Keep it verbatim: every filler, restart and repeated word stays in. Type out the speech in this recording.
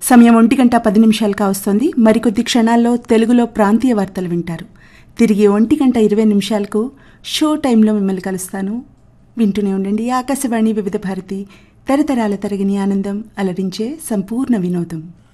సమయం ఒంటి గంట పది నిమిషాలు కావస్తోంది. మరికొద్ది క్షణాల్లో తెలుగులో ప్రాంతీయ వార్తలు వింటారు. తిరిగి ఒంటి గంట ఇరవై నిమిషాలకు షో టైంలో మిమ్మల్ని కలుస్తాను. వింటూనే ఉండండి ఆకాశవాణి వివిధ భారతి, తరతరాల తరగని ఆనందం, అలరించే సంపూర్ణ వినోదం.